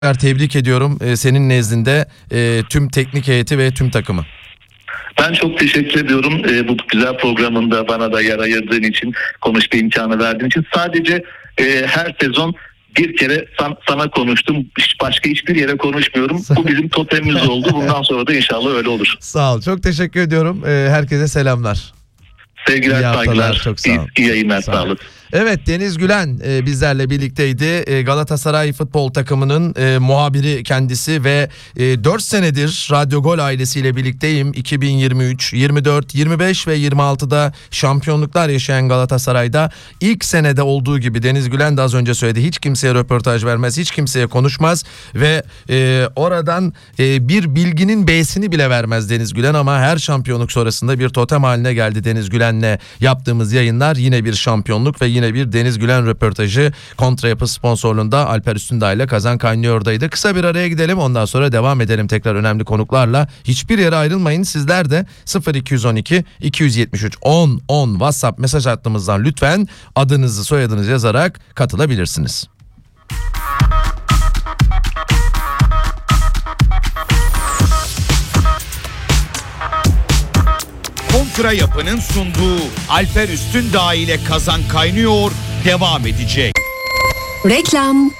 Tebrik ediyorum senin nezdinde tüm teknik heyeti ve tüm takımı. Ben çok teşekkür ediyorum bu güzel programında bana da yer ayırdığın için, konuşma imkanı verdiğin için. Sadece her sezon bir kere sana konuştum. Başka hiçbir yere konuşmuyorum. Bu bizim totemimiz oldu. Bundan sonra da inşallah öyle olur. Sağ ol. Çok teşekkür ediyorum. Herkese selamlar. Sevgiler, saygılar. Çok sağ ol. İyi yayınlar, sağ olun. Evet, Deniz Gülen bizlerle birlikteydi. Galatasaray futbol takımının muhabiri kendisi ve 4 senedir Radyo Gol ailesiyle birlikteyim. 2023, 24, 25 ve 26'da şampiyonluklar yaşayan Galatasaray'da ilk senede olduğu gibi Deniz Gülen de az önce söyledi. Hiç kimseye röportaj vermez, hiç kimseye konuşmaz ve oradan bir bilginin B'sini bile vermez Deniz Gülen, ama her şampiyonluk sonrasında bir totem haline geldi Deniz Gülen'le yaptığımız yayınlar. Yine bir şampiyonluk ve yine bir Deniz Gülen röportajı Kontra Yapı sponsorluğunda Alper Üstündağ ile Kazan Kaynıyor'daydı. Kısa bir araya gidelim, ondan sonra devam edelim tekrar önemli konuklarla. Hiçbir yere ayrılmayın. Sizler de 0212 273 10 10 WhatsApp mesaj hattımızdan lütfen adınızı soyadınızı yazarak katılabilirsiniz. Kontra Yapı'nın sunduğu Alper Üstündağ ile Kazan Kaynıyor devam edecek. Reklam.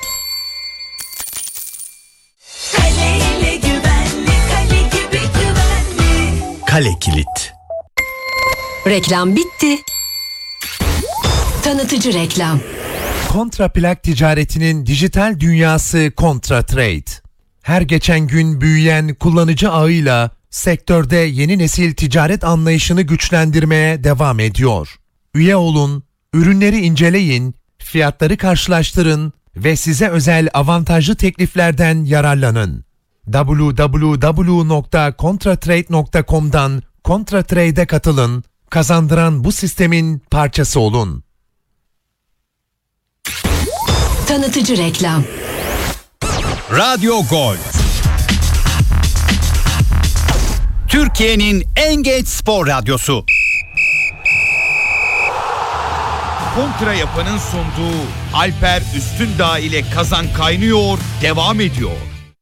Kaleyle güvenli, kale gibi güvenli. Kale Kilit. Reklam bitti. Tanıtıcı reklam. Kontra plak ticaretinin dijital dünyası Kontra Trade. Her geçen gün büyüyen kullanıcı ağıyla sektörde yeni nesil ticaret anlayışını güçlendirmeye devam ediyor. Üye olun, ürünleri inceleyin, fiyatları karşılaştırın ve size özel avantajlı tekliflerden yararlanın. www.contratrade.com'dan Kontratrade'e katılın, kazandıran bu sistemin parçası olun. Tanıtıcı reklam. Radyo Gol. Türkiye'nin en genç spor radyosu. Kontra Yapı'nın sunduğu Alper Üstündağ ile Kazan Kaynıyor devam ediyor.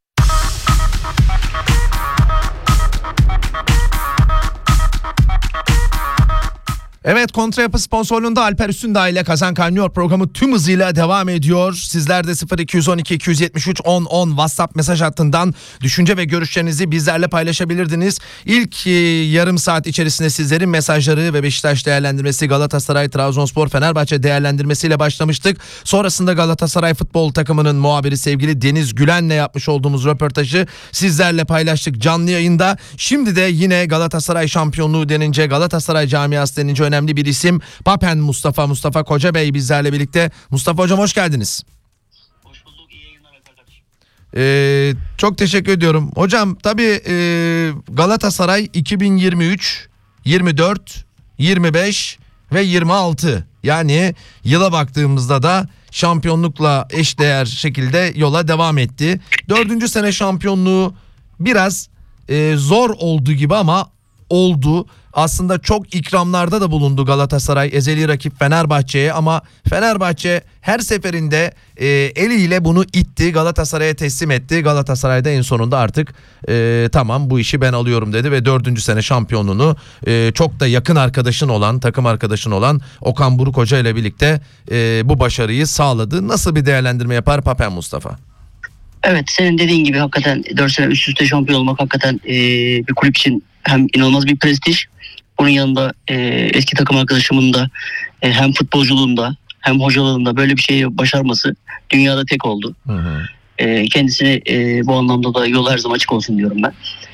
Evet, Kontra Yapı sponsorluğunda Alper Üstündağ ile Kazan Kaynıyor programı tüm hızıyla devam ediyor. Sizler de 0212 273 10 10 WhatsApp mesaj hattından düşünce ve görüşlerinizi bizlerle paylaşabilirdiniz. İlk yarım saat içerisinde sizlerin mesajları ve Beşiktaş değerlendirmesi, Galatasaray, Trabzonspor, Fenerbahçe değerlendirmesiyle başlamıştık. Sonrasında Galatasaray futbol takımının muhabiri sevgili Deniz Gülen'le yapmış olduğumuz röportajı sizlerle paylaştık canlı yayında. Şimdi de yine Galatasaray şampiyonluğu denince, Galatasaray camiası denince önemli bir isim. Papen Mustafa Kocabey bizlerle birlikte. Mustafa Hocam hoş geldiniz. Hoş bulduk. İyi yayınlar arkadaş. Çok teşekkür ediyorum. Hocam tabii Galatasaray 2023, 24, 25 ve 26, yani yıla baktığımızda da şampiyonlukla eşdeğer şekilde yola devam etti. 4. sene şampiyonluğu biraz zor oldu gibi ama oldu. Aslında çok ikramlarda da bulundu Galatasaray ezeli rakip Fenerbahçe'ye, ama Fenerbahçe her seferinde eliyle bunu itti, Galatasaray'a teslim etti. Galatasaray da en sonunda artık tamam bu işi ben alıyorum dedi ve 4. sene şampiyonluğunu çok da yakın arkadaşın olan, takım arkadaşın olan Okan Buruk Hoca ile birlikte bu başarıyı sağladı. Nasıl bir değerlendirme yapar Papen Mustafa? Evet, senin dediğin gibi hakikaten 4 sene üst üste şampiyon olmak hakikaten bir kulüp için hem inanılmaz bir prestij. Bunun yanında eski takım arkadaşımın da hem futbolculuğunda hem hocalığında böyle bir şeyi başarması dünyada tek oldu. Hı hı. Kendisine bu anlamda da yol her zaman açık olsun diyorum ben.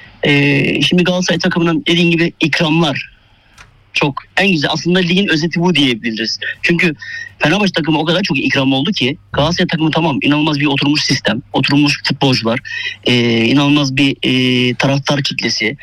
Şimdi Galatasaray takımının dediğin gibi ikramlar çok en güzel, aslında ligin özeti bu diyebiliriz. Çünkü Fenerbahçe takımı o kadar çok ikram oldu ki Galatasaray takımı tamam inanılmaz bir oturmuş sistem, oturmuş futbolcular, inanılmaz bir taraftar kitlesi,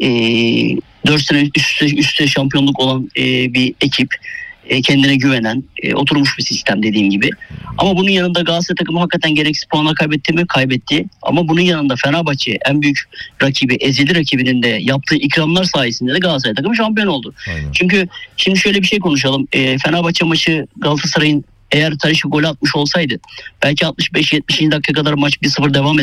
4 sene üstte şampiyonluk olan bir ekip, kendine güvenen, oturmuş bir sistem dediğim gibi. Ama bunun yanında Galatasaray takımı hakikaten gereksiz puanlar kaybetti. Ama bunun yanında Fenerbahçe en büyük rakibi, ezeli rakibinin de yaptığı ikramlar sayesinde de Galatasaray takımı şampiyon oldu. Aynen. Çünkü şimdi şöyle bir şey konuşalım. Fenerbahçe maçı Galatasaray'ın eğer Talisca gol atmış olsaydı belki 65-70. dakika kadar maç 1-0 devam